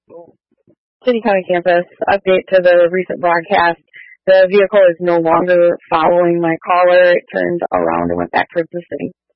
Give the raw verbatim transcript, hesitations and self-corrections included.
City County campus. Update to the recent broadcast. The vehicle is no longer following my caller. It turned around and went back towards the city.